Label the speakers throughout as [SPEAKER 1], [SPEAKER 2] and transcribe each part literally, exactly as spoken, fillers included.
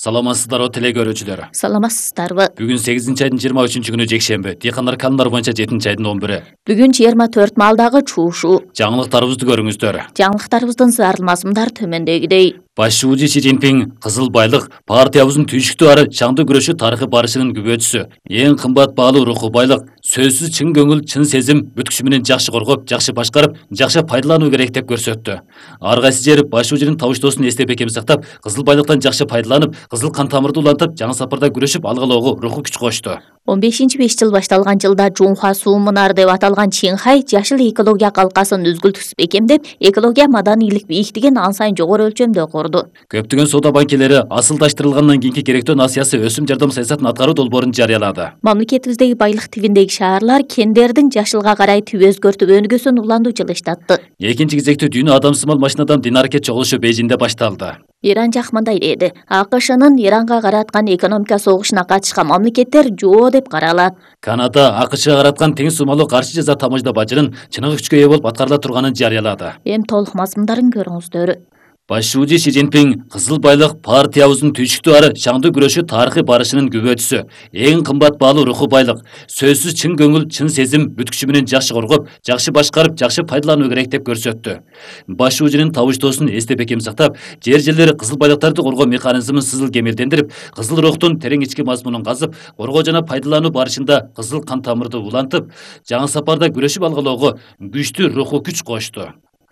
[SPEAKER 1] Саламатсыздарбы теле көрүүчүлөр.
[SPEAKER 2] Саламатсыздарбы.
[SPEAKER 1] Бүгүн сегизинчи айдын жыйырма үчүнчү күнү жекшемби. Дыйкандар календар боюнча жетинчи айдын он бири.
[SPEAKER 2] Бүгүн жыйырма төрт малдагы чуушуу.
[SPEAKER 1] Жаңылыктарыбызды көрүңүздөр.
[SPEAKER 2] Жаңылыктарыбыздын зарылмасымдар төмөндөгүдөй.
[SPEAKER 1] Баш шүүжү Си Цзиньпин кызыл байлык партиябыздын түйшүктүү ары чаңдуу күрөшү тарыхый барышынын күбөчүсү. Эң кымбат баалуу руху байлык, сөзсүз чын көңүл, чын сезим бүткүчү менен жакшы коргоп, жакшы башкарып, жакшы пайдалануу керек деп көрсөттү. Ар кайсы жер баш шүүжүнүн табыштоосун эстеп экем сактап, кызыл байлыктан жакшы пайдаланып, кызыл кан тамырды улантып, жаңы сапарда күрөшүп алгалоого руху күч кошту.
[SPEAKER 2] он бешинчи беш жыл башталган жылда Жунхуа суу мунары деп аталган Чинхай жашыл экология калкасын үзгүлтүксүз бекемдеп, экология маданийлик бийиктигин ан сайын жогору өлчөмдө корду.
[SPEAKER 1] Көптөгөн соода банкелери асылдаштырылгандан кийинки керектөө насыясы өсүм жардам саясатын аткаруу долбоорун жарыялады.
[SPEAKER 2] Мамлекетибиздеги байлык тибиндеги шаарлар кендердин жашылга карай түп өзгөртүп өнүгүүсүн улантуу жылыштатты.
[SPEAKER 1] Экинчи кезекте дүйнө адамсымал машинадан дин аракет чогулушу Бейжиңде башталды.
[SPEAKER 2] Иран жакмандай деди. АКШнын Иранга караткан экономика согушуна катышкан мамлекеттер жоо деп каралат.
[SPEAKER 1] Канада АКШга караткан тең суммалуу каршы жаза таможня бажырын чыныгы күчкө ээ болуп аткарыла турганын жарыялады.
[SPEAKER 2] Эми толук мазмундарын көрүңүздөр.
[SPEAKER 1] Баш шүүжү Си Цзиньпин кызыл байлык партиябыздын түйшүктүү ары чаңдуу күрөшү тарыхый барышынын күбөчүсү. Эң кымбат баалуу руху байлык, сөзсүз чын көңүл, чын сезим бүткүчү менен жакшы коргоп, жакшы башкарып, жакшы пайдалануу керек деп көрсөттү. Баш шүүжүнүн табыштоосун эстеп экем сактап, жер жерлери кызыл байлыктарды коргоо механизмин сызыл кемелдендирип, кызыл рухтун терең ички мазмунун казып, коргоо жана пайдалануу барышында кызыл кан тамырды улантып, жаңы сапарда күрөшүп алгалоого күчтүү руху күч кошту.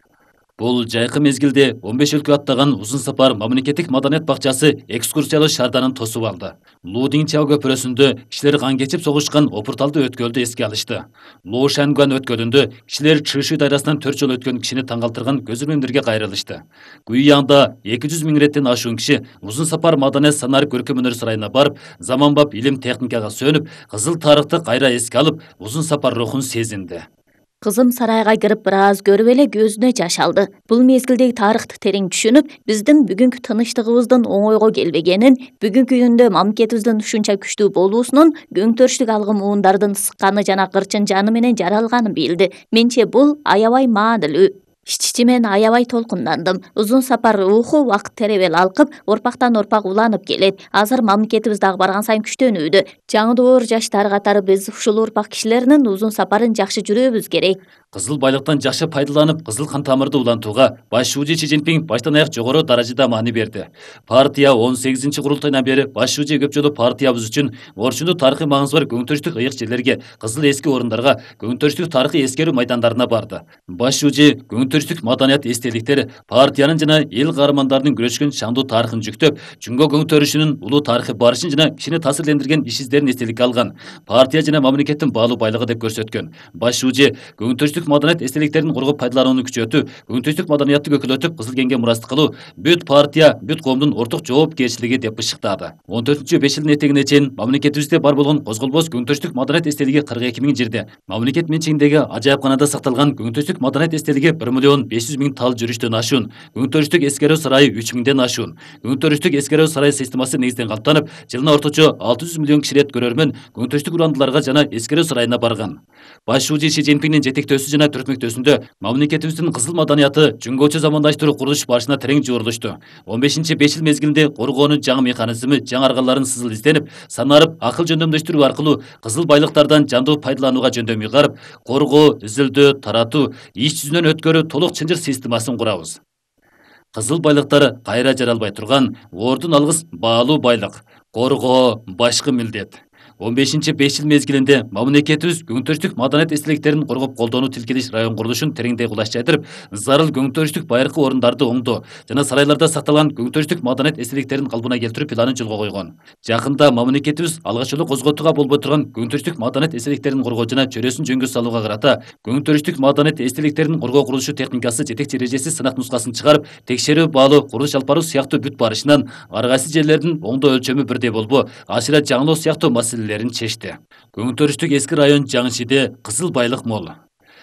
[SPEAKER 1] Бул жайкы мезгилде он беш өлкө аттаган узун сапар мамлекеттик маданият бакчасы экскурсиялык шаарданын тосуп алды. Лудиңчао көпүрөсүндө кишилер кан кечип согушкан опурталды өткөлдү эске алышты. Лу Шангуан өткөлүндө кишилер Чыши дайрасынан төрт жолу өткөн кишини таң калтырган көз ирмемдерге кайрылышты. Гуйянда эки жүз миң реттен ашуун киши узун сапар маданият санарип көркөм өнөр сарайына барып, заманбап илим техникага сөнүп, кызыл тарыхты кайра эске алып, узун сапар рухун сезинди.
[SPEAKER 2] Кызым сарайга кирип бир аз көрүп эле көзүнө жаш алды. Бул мезгилдеги тарыхты терең түшүнүп, биздин бүгүнкү тынычтыгыбыздын оңойго келбегенин, бүгүнкү күндө мамлекетибиздин ушунча күчтүү болуусунун көңтөрүштүк алгым уундардын сыкканы жана кырчын жаны менен жаралганын билди. Менче бул аябай маанилүү. Ич-ичимен аябай толкундандым. Узун сапар руху убакыт теребел алкып, орпактан орпак уланып келет. Азыр мамлекетибиз дагы барган сайын күчтөнүүдө. Жаңы доор жаштар катары биз ушул урпак кишилердин узун сапарын жакшы жүрүүбүз керек.
[SPEAKER 1] Кызыл байлыктан жакшы пайдаланып, кызыл кан тамырды улантууга баш шүүжү Си Цзиньпин баштан аяк жогору даражада маани берди. Партия он сегизинчи курултайынан бери баш шүүжү көп жолу партиябыз үчүн орчундуу тарыхый маңызы бар көңтөрүштүк ыйык жерлерге, кызыл эски орундарга, көңтөрүштүк тарыхый эскерүү майдандарына барды. Баш шүүжү көңтөрүштүк маданият эстеликтер партиянын жана эл каармандарынын күрөшкөн шаңдуу тарыхын жүктөп, жөнгө көңтөрүшүнүн улуу тарыхый барышын жана кишини таасирлендирген иш издерин эстеликке алган. Партия жана мамлекеттин баалуу байлыгы деп көрсөткөн. Баш шүүжү көңтөрүштүк маданият эстеликтерин коргоп пайдаланууну күчөтүп, көңтөрүштүк маданиятты көкөлөтүп, кызыл кенге мурастык кылуу бүт партия, бүт коомдун орток жоопкерчилиги деп бышыктады. он төртүнчү беш жылдын этегине чейин мамлекетибизде бар болгон козголбос көңтөрүштүк маданият эстелиги кырк эки миң жерде, мамлекет менчигиндеги ажайыпканада сакталган көңтөрүштүк маданият эстелиги бир миллион беш жүз миң тал жүрүштөн ашуун, көңтөрүштүк эскерүү сарайы үч миңден ашуун. Көңтөрүштүк эскерүү сарайы системасы негизинен калыптанып, жылына орточо алты жүз миллион киши рет көрөрмөн көңтөрүштүк урандыларга жана эскерүү сарайына барган. Баш шүүжү Си Цзиньпиндин жетектөөсү жана түртмөктөөсүндө мамлекетибиздин кызыл маданияты жөнгөчө замандаштыруу курулуш барышына терең жуурулушту. он бешинчи беш жыл мезгилинде коргоонун жаңы механизми, жаңы аргаларын сызыл изденип, санарып, акыл жөндөмдөштүрүү аркылуу кызыл байлыктардан жандуу пайдаланууга жөндөм ыйгарып, коргоо, изилдөө, таратуу, иш жүзүнөн өткөрүү толук чынжыр системасын курабыз. Кызыл байлыктар кайра жаралбай турган ордун алгыс баалуу байлык, коргоо башкы милдет. он бешинчи беш жыл мезгилинде мамлекетибиз көңтөрүштүк маданият эстеликтерин коргоп колдонуу тилкелеш район курулушун тереңдей кулачтырып, зарыл көңтөрүштүк байыркы орундарды оңдоо жана сарайларда сакталган көңтөрүштүк маданият эстеликтерин калпына келтирүү планын жолго койгон. Жакында мамлекетибиз алгач эле козготууга болбой турган көңтөрүштүк маданият эстеликтерин коргоо жана чөйрөсүн жөнгө салууга карата көңтөрүштүк маданият эстеликтерин коргоо курулушу техникасы жетекчи эрежеси сынак нускасын чыгарып, текшерүү баалуу, курулуш алып баруу сыяктуу бүт барышынан ар кайсы жерлердин оңдоо өлчөмү бирдей болбоо, ашыра жаңылоо сыяктуу маселелерин чечти. Көңтөрүштүк эски район Жаңшиде кызыл байлык мол.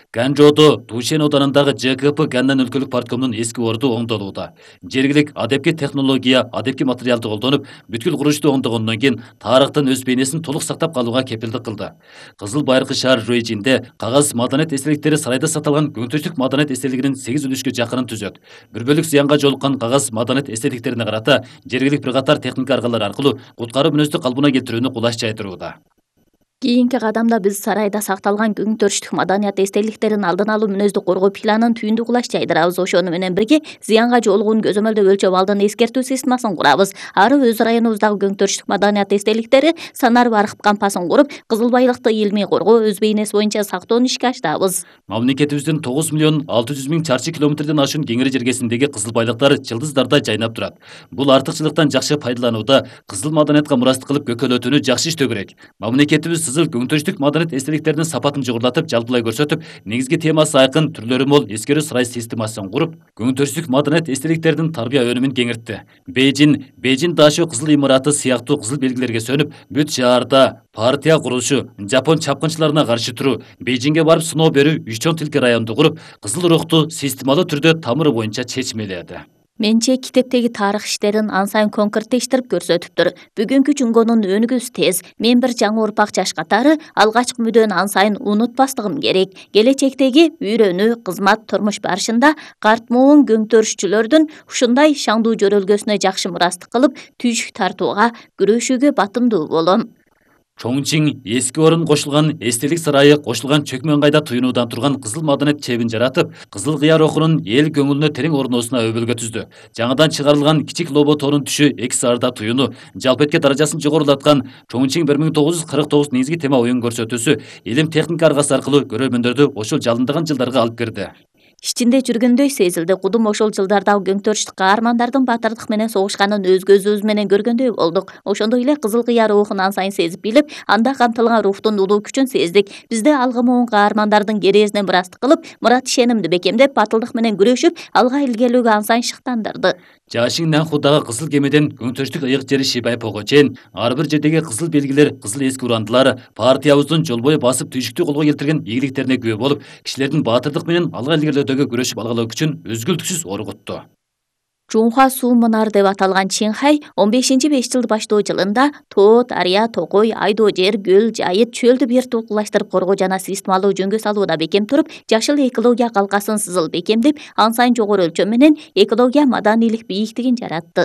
[SPEAKER 1] Ганжоодо Душен ауданындағы Ж К П Ганнан өлкөлүк парткомунун эски орду оңдолууда. Жергилик адепки технология, адепки материалды колдонуп, бүткүл курулушту оңдогондон кийин тарыхтын өз бейнесин толук сактап калууга кепилдик кылды. Кызыл Байыркы шаар рейжинде кагаз маданият эстеликтери сарайда сатылган Көңтөштүк маданият эстелигинин сегиз үлүшкө жакынын түзөт. Бир бөлүк зыянга жолуккан кагаз маданият эстеликтерине карата жергилик бир катар техника аргалар аркылуу куткаруу мүнөздү калпына келтирүүнү кулаш жайдырууда.
[SPEAKER 2] Кийинки кадамда биз сарайда сакталган Көңтөштүк маданият эстеликтерин алдын алуу мүнөздү коргоо планын түйүндү кулаш жайдырабыз. Ошону менен бирге зыянга жолугуун көзөмөлдөө өлчөп алдын эскертүү системасын курабыз. Ары өз районубуздагы Көңтөштүк маданият эстеликтери санарып архив кампасын куруп, кызыл байлыкты илмий коргоо, өз бейнеси боюнча сактоону ишке ачтабыз.
[SPEAKER 1] Мамлекетибиздин тогуз миллион алты жүз миң чарчы километрден ашуун кеңири жергесиндеги кызыл байлыктар жылдыздарда жайнап турат. Бул артыкчылыктан жакшы пайдаланууда кызыл маданиятка мурастык кылып көкөлөтүүнү жакшы иштөө керек. Мамлекетибиз Сызыл Көңтөштүк маданият эстеликтеринин сапатын жогорулатып, жалпылай көрсөтүп, негизги темасы айкын, түрлөрү мол эскерүү сарай системасын куруп, Көңтөштүк маданият эстеликтеринин тарбия өнүмүн кеңиртти. Бейжин, Бейжин Дашо кызыл имараты сыяктуу кызыл белгилерге сөнүп, бүт шаарда партия курулушу, жапон чапкынчыларына каршы туруу, Бейжинге барып сыноо берүү, үч чоң тилке районду куруп, кызыл рухту системалуу түрдө тамыры боюнча чечмеледи.
[SPEAKER 2] Менче китептеги тарых иштерин ан сайын конкреттештирип көрсөтүптүр. Бүгүнкү жөнгөнүн өнүгүүсү тез. Мен бир жаңы урпак жаш катары алгачкы мүдөнү ан сайын унутпастыгым керек. Келечектеги үйрөнүү, кызмат, турмуш барышында картмуун көңтөрүшчүлөрдүн ушундай шаңдуу жөрөлгөсүнө жакшы мурастык кылып, түйшүк тартууга, күрөшүүгө батымдуу болом.
[SPEAKER 1] Чоңчиң эски орун кошулган эстелик сарайы кошулган чөкмө ыңгайда туюнуудан турган кызыл маданият чебин жаратып, кызыл кыя рухунун эл көңүлүнө терең орносуна өбөлгө түздү. Жаңыдан чыгарылган кичик лобо тоонун түшү эки саарда туюну, жалпетке даражасын жогорулаткан Чоңчиң бир миң тогуз жүз кырк тогуз негизги тема оюн көрсөтүүсү илим техника аргасы аркылуу көрөрмөндөрдү ошол жалындаган жылдарга алып кирди.
[SPEAKER 2] Ичинде жүргөндөй сезилди. Кудум ошол жылдардагы Көңтөштүк каармандардын батырдык менен согушканын өз көзүбүз менен көргөндөй болдук. Ошондой эле кызыл кыя рухун ан сайын сезип билип, анда камтылган рухтун улуу күчүн сездик. Бизде алгы моон каармандардын керээзине мурастык кылып, мурат ишенимди бекемдеп, батылдык менен күрөшүп, алга илгерүүгө ан сайын шыктандырды.
[SPEAKER 1] Жашиң Нанхудагы кызыл кемеден Көңтөштүк ыйык жери Шибай Пого чейин ар бир жердеги кызыл белгилер, кызыл эски урандылар партиябыздын жол бою басып түйшүктү колго келтирген ийгиликтерине күбө болуп, кишилердин батырдык менен алга илгерилөөдөгү күрөшүп алгалоо күчүн үзгүлтүксүз оргутту.
[SPEAKER 2] Чунха суу мунар деп аталган Чинхай он бешинчи беш жылды баштоо жылында тоо, дарыя, токой, айдоо жер, көл, жайыт, чөлдү бир тулкулаштырып коргоо жана системалуу жөнгө салууда бекем туруп, жашыл экология калкасын сызыл бекемдеп, ан сайын жогору өлчөм менен экология маданийлик бийиктигин жаратты.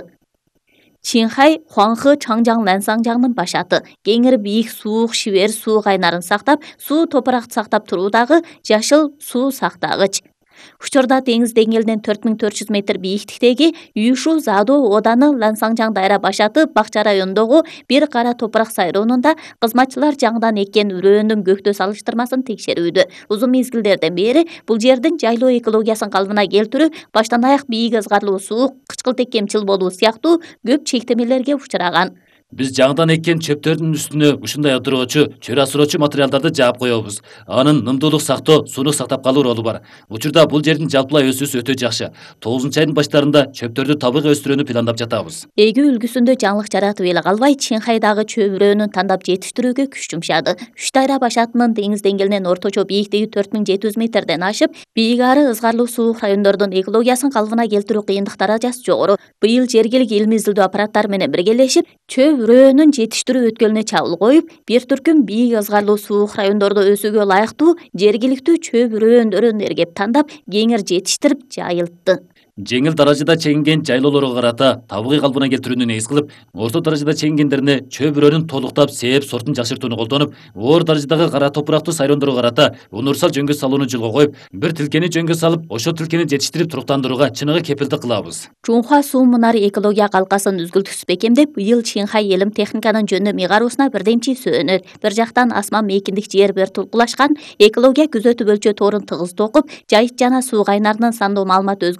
[SPEAKER 2] Чинхай Хуаңхы Чаңжаң Лансаңжаңдын башаты, кеңири бийик суук шибер суу кайнарын сактап, суу топуракты сактап туруудагы жашыл суу сактагыч. Учурда деңиз деңгээлинен төрт миң төрт жүз метр бийиктиктеги Юшу Задо Оданы Лансаңжаң дайра башаты Бакча районундагы бир кара топурак сайроонунда кызматчылар жаңыдан эккен үрөөнүн көктө салыштырмасын текшерүүдө. Узун мезгилдерден бери бул жердин жайлоо экологиясын калыбына келтирүү, баштан аяк бийик ызгарлуу суу, кычкыл теккемчил болуу сыяктуу көп чектемелерге учураган.
[SPEAKER 1] Биз жаңыдан эккен чөптөрдүн үстүнө ушундай отуруучу, чөйрө асыроочу материалдарды жаап коебуз. Анын нымдуулук сактоо, сууну сактап калуу ролу бар. Учурда бул жердин жалпылай өсүүсү өтө жакшы. тогузунчу айдын баштарында чөптөрдү табигый өстүрүүнү пландап жатабыз.
[SPEAKER 2] Эгүү үлгүсүндө жаңылык жаратып эле калбай, Чинхайдагы чөбүрөөнүн тандап жетиштирүүгө күч жумшады. Үч дайра башатынын деңиз деңгээлинен орточо бийиктиги төрт миң жети жүз метрден ашып, бийик ары ызгарлуу суук райондордун экологиясын калыбына келтирүү кыйындык даражасы жогору. Быйыл жергилик илим изилдөө аппараттары менен биргелешип, чөбүрөөнүн жетиштирүү өткөлүнө чабуул коюп, бир түркүм бийик ызгарлуу суук райондордо өсүүгө ылайыктуу жергиликтүү чөбүрөөндөрүн эргеп тандап, кеңир жетиштирип жайылтты.
[SPEAKER 1] Жеңил даражада чегинген жайлоолорго карата табигый калыбына келтирүүнү негиз кылып, орто даражада чегингендерине чөбүрөөнүн толуктап, сээп, сортун жакшыртууну колдонуп, оор даражадагы кара топурактуу сайроондорго карата универсал жөнгө салууну жолго коюп, бир тилкени жөнгө салып, ошол тилкени жетиштирип туруктандырууга чыныгы кепилдик кылабыз.
[SPEAKER 2] Чунха суу мунар экология калкасын үзгүлтүксүз бекемдеп, быйыл Чинхай элим техниканын жөндөм ыйгаруусуна бирдемчи сөөнөт. Бир жактан асман мейкиндик жер бир тулкулашкан, экология күзөтүү өлчө тоорун тыгыз токуп, жайыт жана суу кайнарынын сандуу маалымат өзгөрүүсүн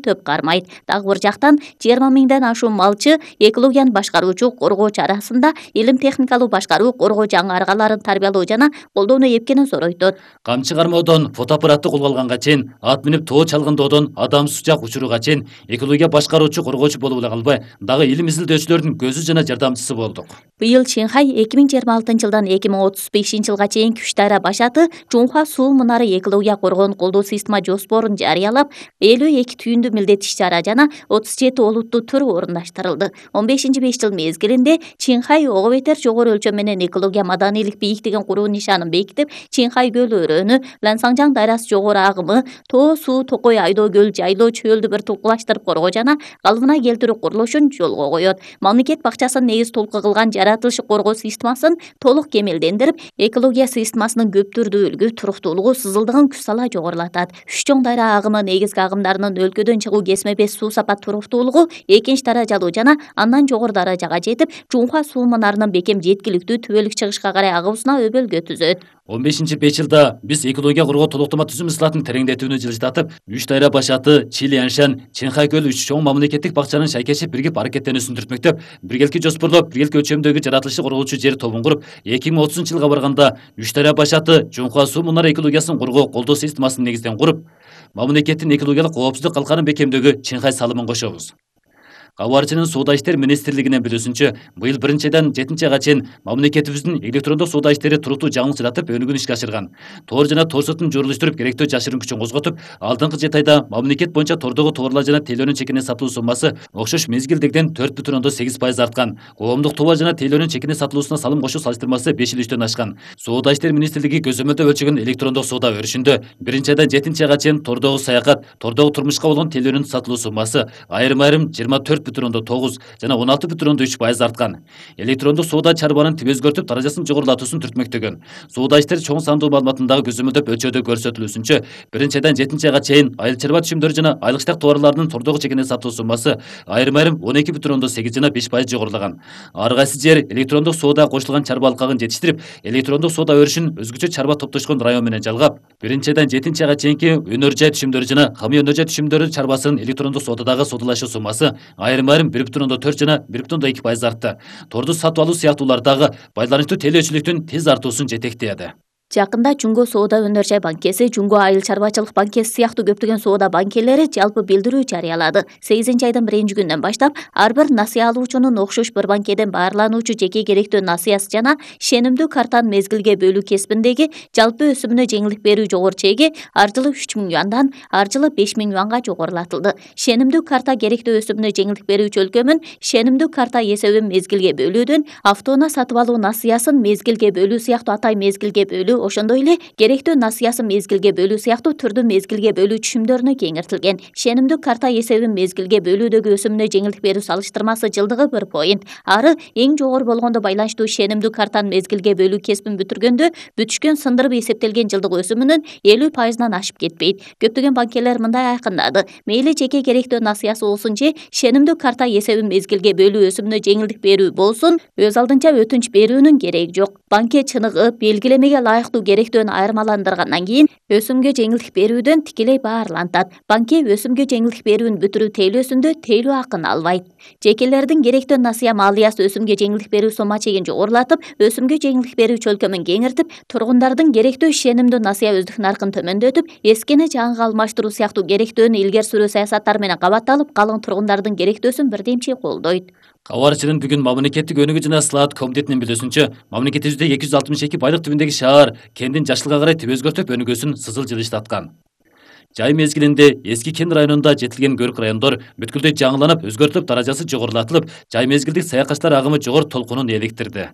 [SPEAKER 2] төп кармайт. Дагы бир жактан жыйырма миңден ашуун малчы экологияны башкаруучу коргоочу арасында илим техникалык башкаруу, коргоо жаңы аргаларын тарбиялоо жана колдоону эпкени зоройтот.
[SPEAKER 1] Камчы кармоодон фотоаппаратты колго алганга чейин, ат минип тоо чалгындоодон адам сучак учурууга чейин экология башкаруучу коргоочу болуп эле калбай, дагы илим изилдөөчүлөрдүн көзү жана жардамчысы болдук.
[SPEAKER 2] Быйыл Шанхай эки миң жыйырма алтынчы жылдан эки миң отуз бешинчи жылга чейин Күчтайра башаты Чуңха суу мунары экология коргоонун колдоо система жоспорун жарыялап, элүү эки түйүндүү милдет иш-чара жана отуз жети олуттуу түр орундаштырылды. он бешинчи беш жыл мезгилинде Шанхай ого бетер жогору өлчөм менен экология маданийлик бийиктигин куруу нишанын бекитип, Шанхай көлү өрөөнү, Лансаңжаң дайрасы жогору агымы, тоо суу, токой айдоо көл, жайлоо чөөлдү бир тулкулаштырып коргоо жана калыбына келтирүү курулушун жолго коёт. Мамлекет бакчасын негиз толку кылган жаратылышы коргоо системасын толук кемелдендирип, экология системасынын көптүрдүүлүгү, туруктуулугу, сызылдыгын күч сала жогорулатат. Үч чоң дайра агымы негизги агымдарынын өлкөдөн чыгуу кесме бес суу сапат туруктуулугу экинчи даражалуу жана андан жогору даражага жетип, Чуңха суу мунарынын бекем жеткиликтүү түбөлүк чыгышка карай агуусуна өбөлгө түзөт.
[SPEAKER 1] он бешинчи беш жылда биз экология коргоо толуктама түзүм ысылатын тереңдетүүнү жылжытатып, Үч дайра башаты, Чилианшан, Чанхай көлү үч чоң мамлекеттик бакчанын шайкешип биригип аракеттенүүсүн түртмөктөп, биргелки жоспорлоп, биргелки өлчөмдөгү жаратылышы коргоочу жер тобун куруп, эки миң отузунчу жылга барганда Үч дайра башаты Чуңха суу мунары экологиясын коргоо колдоо системасын негизден куруп, мамлекеттин экологиялык коопсуздук калканын бекемдөөгө Чанхай салымын кошобуз. Кабарчынын соода иштери министрлигинин билүүсүнчө, быйыл биринчиден жетинчи айга чейин мамлекетибиздин электрондук соода иштери туруктуу жаңылык жаратып, өнүгүүнү ишке ашырган. Тоор жана тоор сотун журулуштуруп, керектүү жашырын күчүн козготуп, алдыңкы жети айда мамлекет боюнча тордогу товарлар жана тейлөөнүн чекине сатылуу суммасы окшош мезгилдегиден төрт бүтүн ондон сегиз пайыз арткан. Коомдук товар жана тейлөөнүн чекине сатылуусуна салым кошуу салыштырмасы беш үлүштөн ашкан. Соода иштери министрлиги көзөмөлдө өлчөгөн электрондук соода өрүшүндө биринчи айдан жетинчи айга чейин тордогу саякат, тордогу турмушка болгон тейлөөнүн сатылуу суммасы айрым-айрым жыйырма төрт бүтүн ондон тогуз жана он алты бүтүн ондон үч пайыз арткан. Электрондук соода чарбанын тип өзгөртүп, даражасын жогорулатуусун түртмөктөгөн. Соода иштери чоң сандуу маалыматындагы көзөмөлдөп өлчөөдө көрсөтүлүүсүнчө, биринчи айдан жетинчи айга чейин айыл чарба түшүмдөрү жана айлык штак товарларынын тордогу чекине сатуу суммасы айрым-айрым он эки бүтүн ондон сегиз жана беш пайыз жогорулаган. Ар кайсы жер электрондук соодага кошулган чарба алкагын жетиштирип, электрондук соода өрүшүн өзгөчө чарба топтошкон район менен жалгап, биринчи айдан жетинчи айга чейинки өнөр жай түшүмдөрү жана камый өнөр жай түшүмдөрү чарбасынын электрондук соодадагы соодалашуу суммасы айрым-айрым бир бүтүн ондон төрт жана бир бүтүн ондон эки пайыз артты. Торду сатып алуу сыяктуулардагы байланыштуу тейлөөчүлүктүн тез артуусун жетектейди.
[SPEAKER 2] Жакында Жунго соода өнөр жай банкеси, Жунго айыл чарбачылык банкеси сыяктуу көптөгөн соода банкелери жалпы билдирүү жарыялады. сегизинчи айдын биринчи күнүнөн баштап ар бир насыя алуучунун окшош бір банкеден баарлануучу жеке керектүү насыясы жана шенимдүү картаны мезгилге бөлүү кесибиндеги жалпы өсүмүнө жеңилдик берүү жогору чеги ар жылы үч миң юандан ар жылы беш миң юанга жогорулатылды. Шенимдүү карта керектүү өсүмүнө жеңилдик берүүчү өлкөмүн шенимдүү карта эсебин мезгилге бөлүүдөн автоунаа сатып алуу насыясын мезгилге бөлүү сыяктуу атай мезгилге бөлүү, ошондой эле керектүү насыясын мезгилге бөлүү сыяктуу түрдүү мезгилге бөлүү түшүмдөрүнө кеңиртилген. Шенимдүү карта эсебин мезгилге бөлүүдөгү өсүмүнө жеңилдик берүү салыштырмасы жылдыгы бир поинт. Ары эң жогору болгондо байланыштуу шенимдүү картаны мезгилге бөлүү кесибин бүтүргөндө бүтүшкөн сындырып эсептелген жылдык өсүмүнүн элүү пайызынан ашып кетпейт. Көптөгөн банкелер мындай айкындады: мейли жеке керектүү насыясы болсун же шенимдүү карта эсебин мезгилге бөлүү өсүмүнө жеңилдик берүү болсун, өз алдынча өтүнүч берүүнүн кереги жок. Банке чыныгып, белгилемеге ылайыктуу керектүүнү айырмаландыргандан кийин өсүмгө жеңилдик берүүдөн тикелей баарлантат. Банке өсүмгө жеңилдик берүүнү бүтүрүү тейлөөсүндө тейлөө акын албайт. Жекелердин керектүү насыя малыясы өсүмгө жеңилдик берүү сомма чегин жогорулатып, өсүмгө жеңилдик берүүчү өлкөмүн кеңиртип, тургундардын керектүү шенимдүү насыя өздүк наркын төмөндөтүп, эскини жаңыга алмаштыруу сыяктуу керектүүнү илгери сүрүү саясаттары менен кабатталып, калың тургундардын керектөөсүн бирдемчи колдойт.
[SPEAKER 1] Кабарчынын бүгүн мамлекеттик өнүгүү жана слаат комитетинин билүүсүнчө, мамлекетибизде эки жүз алтымыш эки байлык түбүндөгү шаар кендин жашылга карай тип өзгөртүп өнүгүүсүн сызыл жылыштаткан. Жай мезгилинде эски кен районунда жетилген көрүк райондор бүткүлдөй жаңыланып, өзгөртүлүп, даражасы жогорулатылып, жай мезгилдик саякачтар агымы жогору толкунун эликтирди.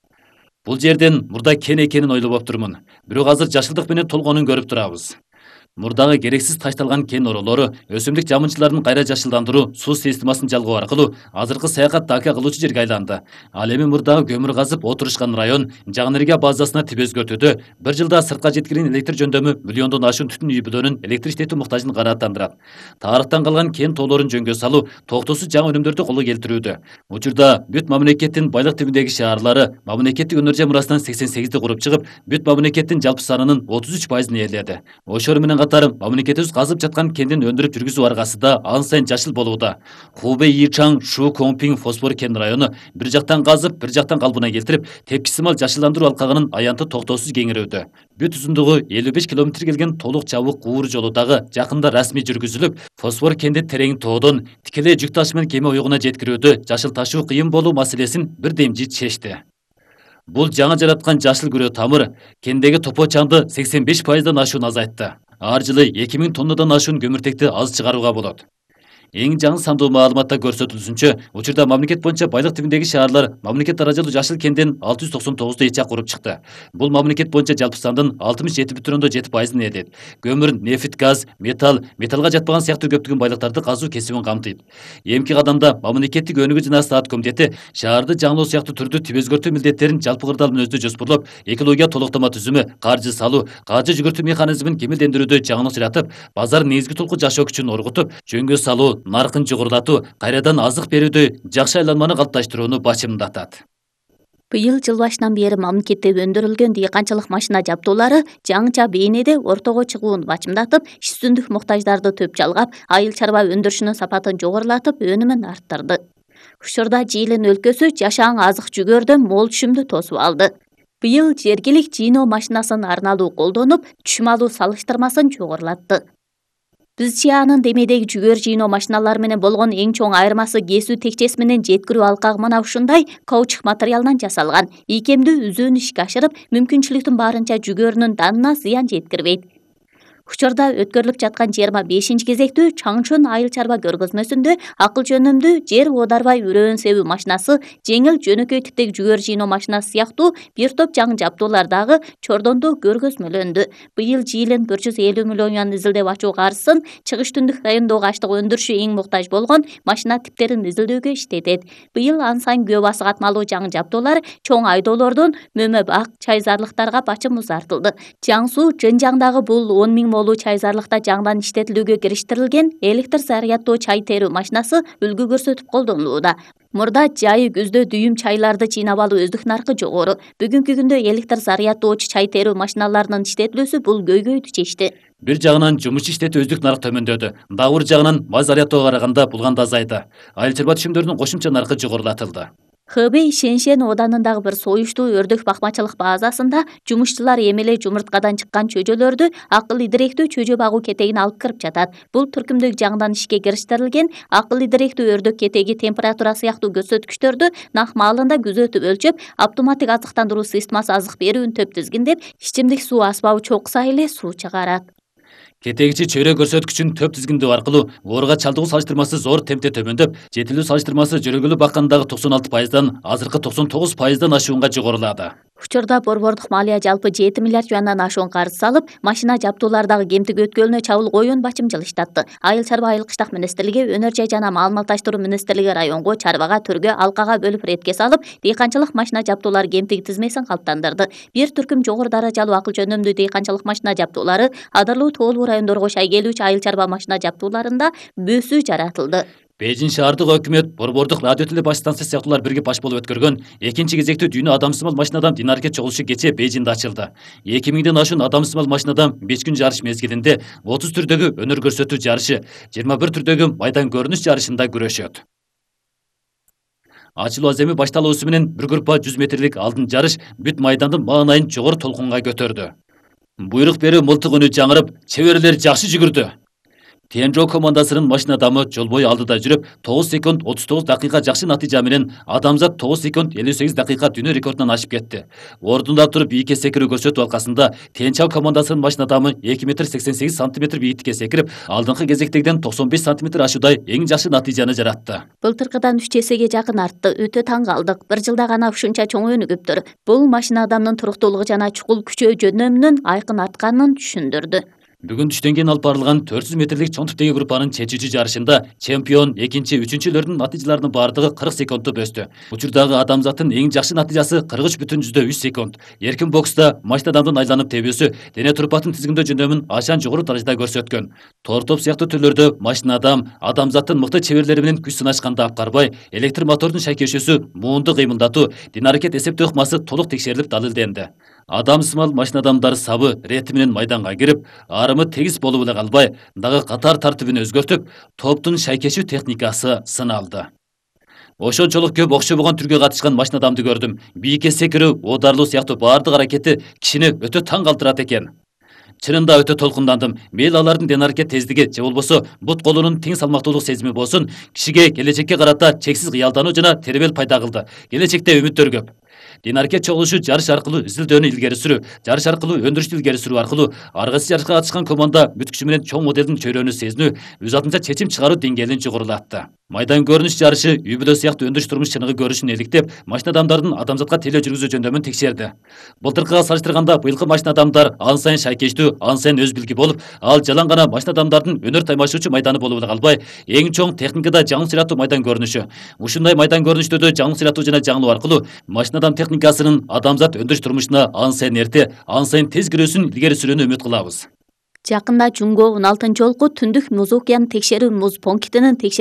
[SPEAKER 1] Бул жерден мурда кен экенин ойлоп турмун. Бирок азыр жашылдык менен толгонун көрүп турабыз. Мурдагы керексиз ташталган кен оролору, өсүмдүк жамынчыларын кайра жашылдандыруу, суу системасын жалгоо аркылуу азыркы саякат дака кылуучу жерге айланды. Ал эми мурдагы көмүр казып отурушкан район жаңы энергия базасына тип өзгөртүүдө бир жылда сыртка жеткирген электр жөндөмү миллиондон ашуун түтүн үй-бүлөнүн электр иштетүү муктажын канааттандырат. Тарыхтан калган кен тоолорун жөнгө салуу, токтоосуз жаңы өнүмдөрдү колго келтирүүдө. Учурда бүт мамлекеттин байлык тибиндеги шаарлары мамлекеттик өнөр жай мурасынан сексен сегизди куруп чыгып, бүт мамлекеттин жалпы санынын отуз үч пайызын ээледи. Ошол менен катар мамлекетибиз казып жаткан кендин өндүрүп жүргүзүү аргасында ан сайын жашыл болууда. Хубэй Йичан Шу Коңпиң фосфор кен району бир жактан казып, бир жактан калпына келтирип, тепкисимал жашылдандыруу алкагынын аянты токтоосуз кеңирүүдө. Бүт узундугу элүү беш километр келген толук жабык куур жолу дагы жакында расмий жүргүзүлүп, фосфор кенди терең тоодон тикелей жүк таш менен кеме уюгуна жеткирүүдө жашыл ташуу кыйын болуу маселесин бирдемжи чечти. Бул жаңы жараткан жашыл күрөө тамыр кендеги топо чаңды сексен беш пайыздан ашуун азайтты. Ар жылы эки миң тоннадан ашуун көмүртекти аз чыгарууга болот. Эң жаңы сандуу маалыматта көрсөтүлүшүнчө, учурда мамлекет боюнча байлык тибиндеги шаарлар мамлекет даражалуу жашыл кенден алты жүз токсон тогузду эчак куруп чыкты. Бул мамлекет боюнча жалпы сандын алтымыш жети бүтүн ондон жети пайызын ээлейт. Көмүр, нефть, газ, металл, металлга жатпаган сыяктуу көптөгөн байлыктарды казуу кесибин камтыйт. Эмки кадамда мамлекеттик өнүгүү жана саат комитети шаарды жаңылоо сыяктуу түрдүү тип өзгөртүү милдеттерин жалпы кырдаал мүнөздүү жоспорлоп, экология толуктама түзүмү, каржы салуу, каржы жүгүртүү механизмин кемелдендирүүдө жаңылык жаратып, базар негизги толку жашоо күчүн оргутуп, жөнгө салуу, наркын жогорулатуу, кайрадан азык берүүдө жакшы айланманы калыпташтырууну башымдатат.
[SPEAKER 2] Быйыл жыл башынан бери мамлекетте өндүрүлгөн дыйканчылык машина жабдуулары жаңыча бейнеде ортого чыгуун бачымдатып, иш үстүндүк муктаждарды төп жалгап, айыл чарба өндүрүшүнүн сапатын жогорулатып, өнүмүн арттырды. Учурда Жиилин өлкөсү жашаң азык жүгөрдөн мол түшүмдү тосуп алды. Быйыл жергилик жыйноо машинасын арналуу колдонуп, түшүм алуу салыштырмасын жогорулатты. Биз чиянын демедеги жүгөр жыйноо машиналары менен болгон эң чоң айырмасы кесүү текчеси менен жеткирүү алкагы мына ушундай каучук материалынан жасалган. Ийкемдүү үзүүнү ишке ашырып, мүмкүнчүлүктүн баарынча жүгөрүнүн данына зыян жеткирбейт. Учурда өткөрүлүп жаткан жыйырма бешинчи кезектүү Чаңчун айыл чарба көргөзмөсүндө акыл жөнүмдүү жер оодарбай үрөөн себүү машинасы, жеңил жөнөкөй типтеги жүгөр жыйноо машинасы сыяктуу бир топ жаңы жабдуулар дагы чордондо көргөзмөлөндү. Быйыл Жиилин бир жүз элүү миллион юан изилдеп ачуу каржысын чыгыш түндүк райондогу аштык өндүрүшү эң муктаж болгон машина типтерин изилдөөгө иштетет. Быйыл ан сайын көп басы катмалуу жаңы жабдуулар чоң айдоолордон мөмө бак, чайзарлыктарга бачым узартылды. Жаңсуу Жынжаңдагы бул он миң молуу чайзарлыкта жаңдан иштетилүүгө кириштирилген электр заряддоо чай терүү машинасы үлгү көрсөтүп колдонулууда. Мурда жайы күздө дүйүм чайларды чыйнап алуу өздүк наркы жогору. Бүгүнкү күндө электр заряддоочу чай терүү машиналарынын иштетилүүсү бул көйгөйдү чечти.
[SPEAKER 1] Бир жагынан жумушчу иштетүү өздүк нарк төмөндөдү. Дагы бир жагынан май заряддоого караганда булган да азайды. Айыл чарба түшүмдөрүнүн кошумча наркы жогорулатылды.
[SPEAKER 2] Хэбэй Шэньшэн оданындагы бир союштуу өрдүк бакмачылык базасында жумушчулар эмеле жумурткадан чыккан чөжөлөрдү акыл идиректүү чөжө багуу кетегине алып кирип жатат. Бул түркүмдүк жаңыдан ишке кириштирилген акыл идиректүү өрдүк кетеги температура сыяктуу көрсөткүчтөрдү нак маалында күзөтүп өлчөп, автоматтик азыктандыруу системасы азык берүүнү төп тизгиндеп, ичимдик суу аспабы чокса эле суу чыгарат.
[SPEAKER 1] Кетегичи чөйрө көрсөткүчүн төп тизгиндөө аркылуу ооруга чалдыгуу салыштырмасы зор темпте төмөндөп, жетилүү салыштырмасы жөрөгөлүү баккандагы токсон алты пайыздан азыркы токсон тогуз пайыздан ашуунга жогорулады.
[SPEAKER 2] Учурда борбордук малия жалпы жети миллиард юандан ашуун каржы салып, машина жабдуулардагы кемтик өткөлүнө чабыл коюун бачым жылыштатты. Айыл чарба айыл кыштак министрлиги, өнөр жай жана маалыматташтыруу министрлиги районго, чарбага, төргө, алкага бөлүп ретке салып, дыйканчылык машина жабдуулары кемтиги тизмесин калыптандырды. Бир түркүм жогору даражалуу акыл жөнүмдүү дыйканчылык машина жабдуулары Адырлуу тоолуу райондорго шай келүүчү айыл чарба машина жабдууларында бөөсүү жаратылды.
[SPEAKER 1] Бейжин шаардык өкмөт борбордук радио теле баш станция сыяктуулар бирге баш болуп өткөргөн экинчи кезектүү дүйнө адамсымал машинадан динаркет чогулушу кечээ Бейжинде ачылды. эки миңден ашуун адамсымал машинадан беш күн жарыш мезгилинде отуз түрдөгү өнөр көрсөтүү жарышы, жыйырма бир түрдөгү майдан көрүнүш жарышында күрөшөт. Ачылуу аземи башталуусу менен бир группа жүз метрлик алдын жарыш бүт майдандын маанайын жогору толкунга көтөрдү. Буйрук берүү мылтык үнү жаңырып, чеберлер жакшы жүгүрдү. Тенжо командасынын машина адамы жол бою алдыда жүрүп, тогуз секунд отуз тогуз дакыйка жакшы натыйжа менен адамзат тогуз секунд элүү сегиз дакыйка дүйнө рекордунан ашып кетти. Ордунда туруп бийикке секирүү көрсөтүү алкасында Тенча командасынын машина адамы эки метр сексен сегиз сантиметр бийиктикке секирип, алдыңкы кезектегиден токсон беш сантиметр ашуудай эң жакшы натыйжаны жаратты.
[SPEAKER 2] Былтыркыдан үч эсеге жакын артты. Өтө таң калдык. Бир жылда гана ушунча чоң өнүгүптүр. Бул машина адамдын туруктуулугу жана чукул күчөө жөнөмүнүн айкын артканын түшүндүрдү.
[SPEAKER 1] Бүгүн түштөн кийин алып барылган төрт жүз метрлик чоң типтеги группанын чечүүчү жарышында чемпион экинчи, үчүнчүлөрдүн натыйжаларынын баардыгы кырк секундту өстү. Учурдагы адамзаттын эң жакшы натыйжасы кырк үч бүтүн жүздөн үч секунд. Эркин бокста машина адамдын айланып тебүүсү дене турпатын тизгиндөө жөнөмүн ашан жогору даражада көрсөткөн. Тор топ сыяктуу түрлөрдө машина адам адамзаттын мыкты чеберлери менен күч сынашканды аткарбай, электр мотордун шайкешүүсү, муунду кыймылдатуу, дин аракет эсептөө ыкмасы толук текшерилип далилденди. Адамсымал машина адамдар сабы рети менен майданга кирип, арымы тегиз болуп эле калбай, дагы катар тартибин өзгөртүп, топтун шайкешүү техникасы сыналды. Ошончолук көп окшобогон түргө катышкан машина адамды көрдүм. Бийикке секирүү, оодарлоо сыяктуу баардык аракети кишини өтө таң калтырат экен. Чынында өтө толкундандым. Мейли алардын ден аракет тездиги же болбосо бут колунун тең салмактуулук сезими болсун, кишиге келечекке карата чексиз кыялдануу жана тербел пайда кылды. Келечекте үмүттөр көп. Ден аракет чогулушу жарыш аркылуу изилдөөнү илгери сүрүү, жарыш аркылуу өндүрүштү илгери сүрүү аркылуу ар кайсы жарышка катышкан команда бүт күчү менен чоң моделдин чөйрөнү сезинүү, өз атынча чечим чыгаруу деңгээлин жогорулатты. Майдан көрүнүш жарышы үй бүлө сыяктуу өндүрүш турмуш чыныгы көрүшүн эликтеп, машина адамдардын адамзатка телөө жүргүзүү жөндөмүн текшерди. Былтыркыга салыштырганда быйылкы машина адамдар ан сайын шайкештүү, ан сайын өз билги болуп, ал жалаң гана машина адамдардын өнөр таймашуучу майданы болуп эле калбай, эң чоң техникада жаңы сыйраттуу майдан көрүнүшү. Ушундай майдан көрүнүштөрдө жаңы сыйраттуу жана жаңылоо аркылуу машина адам техникасынын адамзат өндүрүш турмушуна ан сайын эрте, ан сайын тез кирүүсүн илгери сүрүүнү үмүт кылабыз.
[SPEAKER 2] Жакында Жумго он алтынчы жолку түндүк муз океан текшерүү муз пунктинин